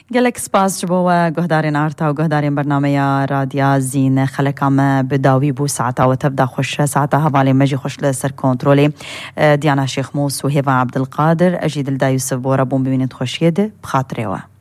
گلک سپاس جبوا گهدارین آرتا و گهدارین برنامه رادیا زین خلکام بداوی بو ساعتا و تبدا خوش ساعتا حوالی مجی خوش لسر کنترولی دیانا شیخ موس و هیوا عبدالقادر اجید الدا یوسف بورا بوم ببینید خوشیده بخاطره و